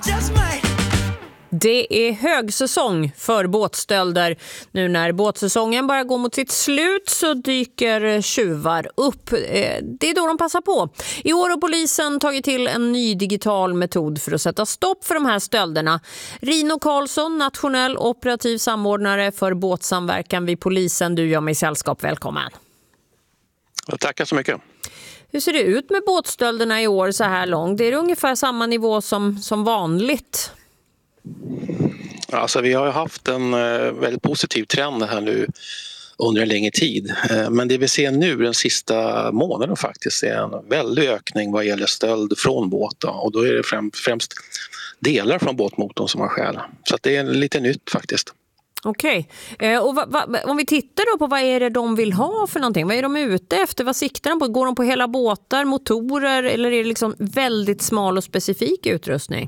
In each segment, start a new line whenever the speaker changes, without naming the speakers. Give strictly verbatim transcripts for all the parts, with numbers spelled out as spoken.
just might.
Det är högsäsong för båtstölder. Nu när båtsäsongen bara går mot sitt slut så dyker tjuvar upp. Det är då de passar på. I år har polisen tagit till en ny digital metod för att sätta stopp för de här stölderna. Rino Karlsson, nationell operativ samordnare för båtsamverkan vid polisen. Du gör mig sällskap, välkommen.
Tackar så mycket.
Hur ser det ut med båtstölderna i år så här långt? Det är ungefär samma nivå som, som vanligt.
Alltså, vi har haft en väldigt positiv trend här nu under en längre tid. Men det vi ser nu den sista månaden faktiskt är en väldig ökning vad gäller stöld från båten. Och då är det främst delar från båtmotorn som har skäl. Så att det är lite nytt faktiskt.
Okej. Eh, och va, va, om vi tittar då på vad är det de vill ha för någonting? Vad är de ute efter? Vad siktar de på? Går de på hela båtar, motorer eller är det liksom väldigt smal och specifik utrustning?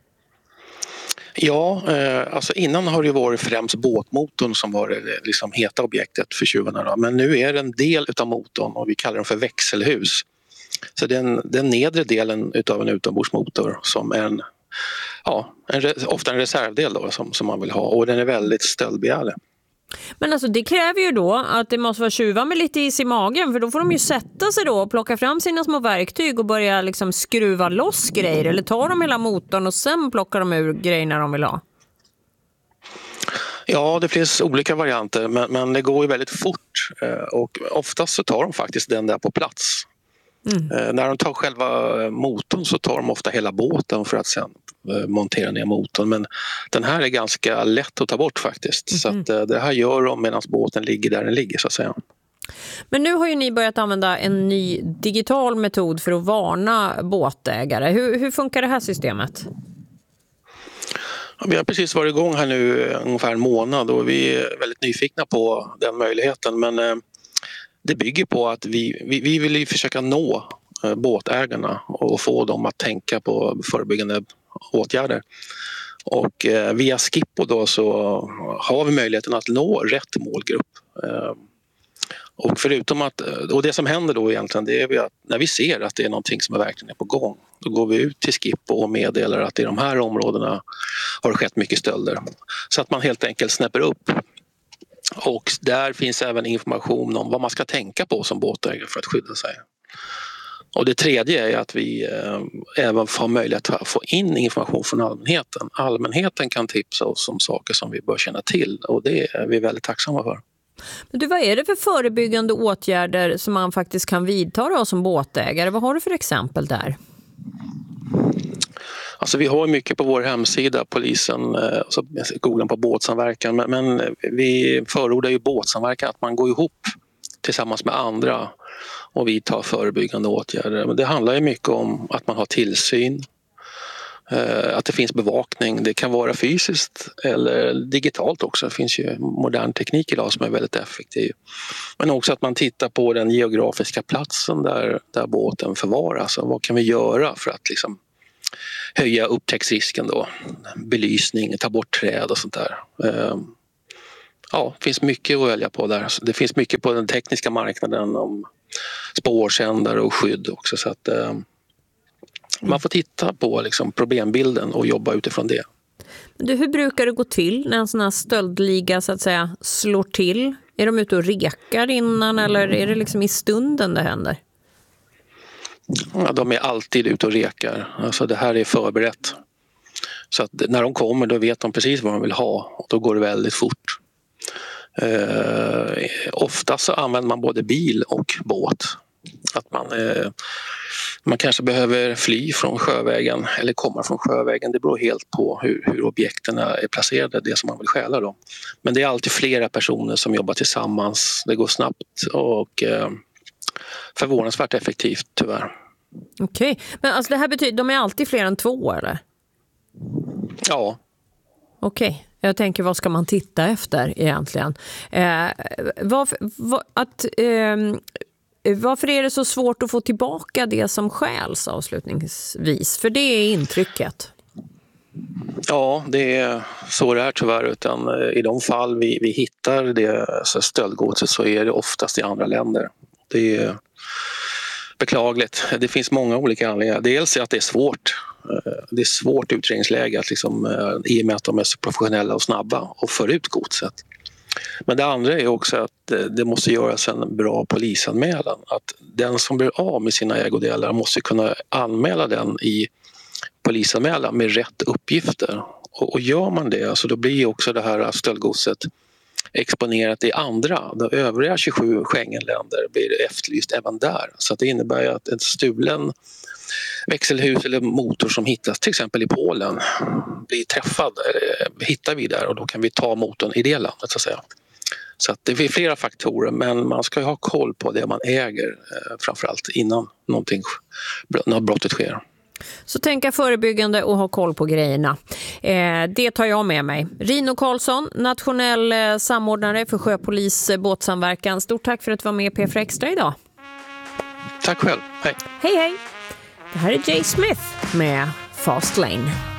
Ja, eh, alltså innan har det varit främst båtmotorn som var det liksom heta objektet för tjuvarna. Då. Men nu är det en del av motorn och vi kallar den för växelhus. Så den, den nedre delen utav en utombordsmotor som är en, ja, en, ofta en reservdel då, som, som man vill ha och den är väldigt stöldbegärlig.
Men alltså det kräver ju då att det måste vara tjuvar med lite is i magen för då får de ju sätta sig då och plocka fram sina små verktyg och börja liksom skruva loss grejer eller tar de hela motorn och sen plockar de ur grejerna de vill ha.
Ja, det finns olika varianter men, men det går ju väldigt fort och oftast så tar de faktiskt den där på plats. Mm. Eh, när de tar själva motorn så tar de ofta hela båten för att sen eh, montera ner motorn. Men den här är ganska lätt att ta bort faktiskt. Mm. Så att, eh, det här gör de medan båten ligger där den ligger så att säga.
Men nu har ju ni börjat använda en ny digital metod för att varna båtägare. Hur, hur funkar det här systemet?
Ja, vi har precis varit igång här nu ungefär en månad och vi är väldigt nyfikna på den möjligheten. Men eh, det bygger på att vi, vi, vi vill försöka nå båtägarna och få dem att tänka på förebyggande åtgärder. Och eh, via Skippo då så har vi möjligheten att nå rätt målgrupp. Eh, och förutom att, och det som händer då egentligen det är att när vi ser att det är någonting som är verkligen är på gång då går vi ut till Skippo och meddelar att i de här områdena har det skett mycket stölder. Så att man helt enkelt snäpper upp. Och där finns även information om vad man ska tänka på som båtägare för att skydda sig. Och det tredje är att vi eh, även får möjlighet att få in information från allmänheten. Allmänheten kan tipsa oss om saker som vi bör känna till och det är vi väldigt tacksamma för.
Men du, vad är det för förebyggande åtgärder som man faktiskt kan vidta då som båtägare? Vad har du för exempel där?
Alltså vi har mycket på vår hemsida, polisen, alltså googla på båtsamverkan, men, men vi förordar ju båtsamverkan att man går ihop tillsammans med andra och vi tar förebyggande åtgärder. Men det handlar ju mycket om att man har tillsyn, att det finns bevakning. Det kan vara fysiskt eller digitalt också. Det finns ju modern teknik idag som är väldigt effektiv. Men också att man tittar på den geografiska platsen där, där båten förvaras. Och vad kan vi göra för att liksom höja upptäcktsrisken då? Belysning, ta bort träd och sånt där. Ja, det finns mycket att välja på där. Det finns mycket på den tekniska marknaden om spårsändare och skydd också. Så att man får titta på liksom problembilden och jobba utifrån det.
Men du, hur brukar det gå till när en sån här stöldliga så att säga slår till? Är de ute och rekar innan eller är det liksom i stunden det händer?
Ja, de är alltid ute och rekar. Alltså det här är förberett. Så att när de kommer då vet de precis vad de vill ha och då går det väldigt fort. Eh, ofta så använder man både bil och båt. Att man, eh, man kanske behöver fly från sjövägen eller komma från sjövägen. Det beror helt på hur, hur objekten är placerade, det som man vill stjäla då. Men det är alltid flera personer som jobbar tillsammans. Det går snabbt och eh, förvånansvärt effektivt tyvärr.
Okej, okay. Men alltså det här betyder, de är alltid fler än två eller?
Ja.
Okej. Okay. Jag tänker, vad ska man titta efter egentligen? Eh, varför, var, att, eh, varför är det så svårt att få tillbaka det som stjäls avslutningsvis? För det är intrycket.
Ja, det är så det är tyvärr. Utan i de fall vi, vi hittar det alltså stöldgodset så är det oftast i andra länder. Det är, beklagligt. Det finns många olika anledningar. Dels är att det är svårt. Det är svårt utredningsläge att liksom, i och med att de är så professionella och snabba och för ut godset. Men det andra är också att det måste göras en bra polisanmälan. Att den som blir av med sina ägodelar måste kunna anmäla den i polisanmälan med rätt uppgifter. Och, och gör man det, alltså då blir också det här stöldgodset exponerat i andra. De övriga tjugosju Schengenländer blir efterlyst även där. Så det innebär att en stulen växelhus eller motor som hittas till exempel i Polen blir träffad, hittar vi där och då kan vi ta motorn i det landet så att säga. Så att det är flera faktorer, men man ska ju ha koll på det man äger framförallt innan någonting, när brottet sker.
Så tänka förebyggande och ha koll på grejerna. Eh, det tar jag med mig. Rino Karlsson, nationell eh, samordnare för sjöpolis eh, båtsamverkan. Stort tack för att du var med i P fyra Extra idag.
Tack själv. Hej.
Hej hej. Det här är Jay Smith med Fast Lane.